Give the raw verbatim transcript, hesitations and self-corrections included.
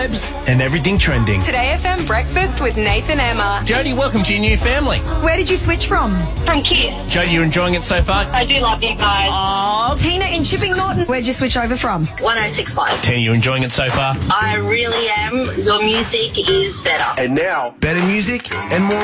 vibes and everything trending. Today F M Breakfast with Nathan Emma. Jodie, welcome to your new family. Where did you switch from? From Kiss. Jodie, you enjoying it so far? I do love you guys. Oh, Tina in Chipping Norton. Where'd you switch over from? one oh six point five. Tina, you enjoying it so far? I really am. Your music is better. And now, better music and more